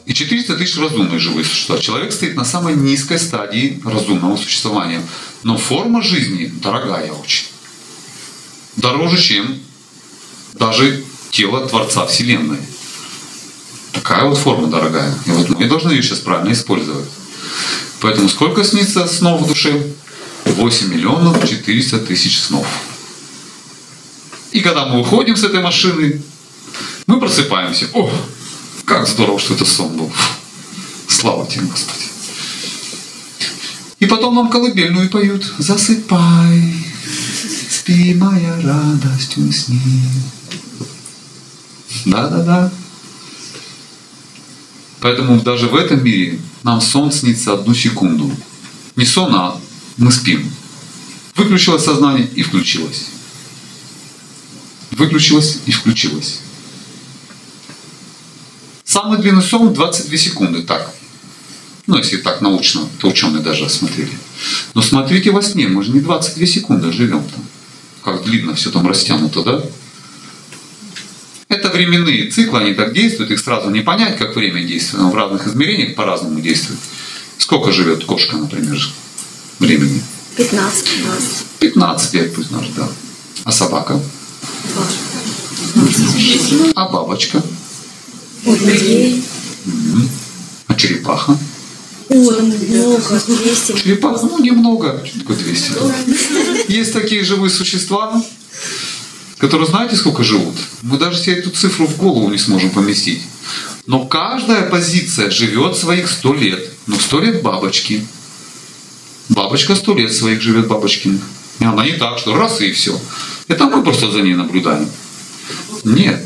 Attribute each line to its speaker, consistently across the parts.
Speaker 1: и 400 тысяч разумных живых существ. Человек стоит на самой низкой стадии разумного существования. Но форма жизни дорогая очень. Дороже, чем даже тело Творца Вселенной. Такая вот форма дорогая. И вот мы должны ее сейчас правильно использовать. Поэтому сколько снится снов в душе? 8 миллионов 400 тысяч снов. И когда мы уходим с этой машины, мы просыпаемся. О, как здорово, что это сон был. Слава тебе, Господи. И потом нам колыбельную поют. Засыпай, спи, моя радость, усни. Да-да-да. Поэтому даже в этом мире нам сон снится 1 секунду. Не сон, а мы спим. Выключилось сознание и включилось. Выключилось и включилось. Самый длинный сон 22 секунды. Так. Ну, если так научно, то ученые даже осмотрели. Но смотрите во сне, мы же не 22 секунды живем там. Как длинно все там растянуто, да? Это временные циклы, они так действуют, их сразу не понять, как время действует. Но в разных измерениях по-разному действует. Сколько живет кошка, например, времени?
Speaker 2: 15.
Speaker 1: 15 лет пусть наш, да. А собака?
Speaker 2: 20.
Speaker 1: А бабочка?
Speaker 2: 2.
Speaker 1: А черепаха?
Speaker 2: Много, 200.
Speaker 1: Черепаха, ну немного. Что такое 200? Есть такие живые существа, которые знаете, сколько живут? Мы даже себе эту цифру в голову не сможем поместить. Но каждая позиция живет своих 100 лет. Но 100 лет бабочки. Бабочка 100 лет своих живет, бабочкиных. И она не так, что раз и все. Это мы просто за ней наблюдаем. Нет.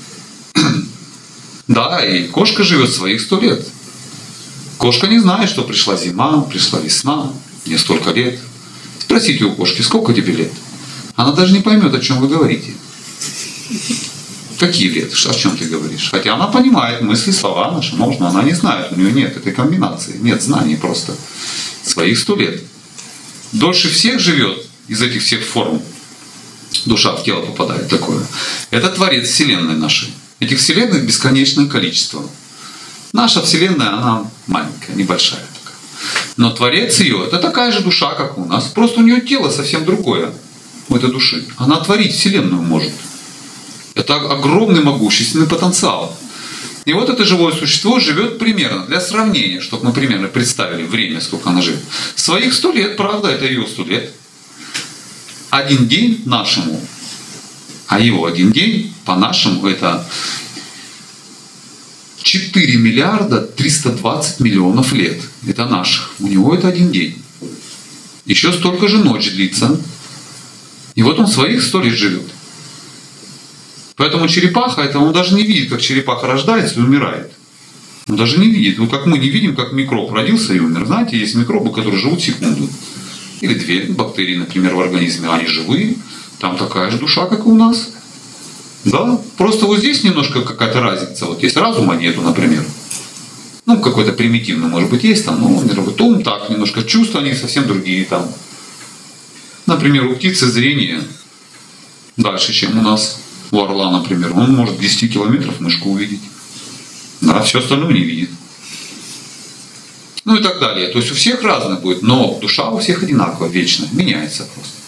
Speaker 1: Да, и кошка живет своих 100 лет. Кошка не знает, что пришла зима, пришла весна, мне столько лет. Спросите у кошки, сколько тебе лет? Она даже не поймет, о чем вы говорите. Какие лет? О чем ты говоришь? Хотя она понимает мысли, слова наши, можно, она не знает, у нее нет этой комбинации, нет знаний просто. Своих 100 лет. Дольше всех живет из этих всех форм. Душа в тело попадает такое. Это Творец Вселенной нашей. Этих Вселенных бесконечное количество. Наша Вселенная, она маленькая, небольшая такая. Но Творец ее, это такая же душа, как у нас. Просто у нее тело совсем другое. У этой души. Она творить Вселенную может. Это огромный могущественный потенциал. И вот это живое существо живет примерно, для сравнения, чтобы мы примерно представили время, сколько она живет. Своих 100 лет, правда, это ее 100 лет. Один день нашему, а его один день по-нашему это 4 миллиарда 320 миллионов лет. Это наших. У него это один день. Еще столько же ночь длится. И вот он своих 100 лет живет. Поэтому черепаха, это он даже не видит, как черепаха рождается и умирает. Он даже не видит. Вот как мы не видим, как микроб родился и умер. Знаете, есть микробы, которые живут секунду. Или 2 бактерии, например, в организме. Они живые. Там такая же душа, как и у нас. Да? Просто вот здесь немножко какая-то разница. Вот есть разума нету, например. Ну, какой-то примитивный, может быть, есть там, но он не работает. Ум так, немножко чувства, они совсем другие там. Например, у птицы зрение дальше, чем у нас. У орла, например, он может 10 километров мышку увидеть. Да, все остальное не видит. Ну и так далее. То есть у всех разное будет, но душа у всех одинаковая, вечно, меняется просто.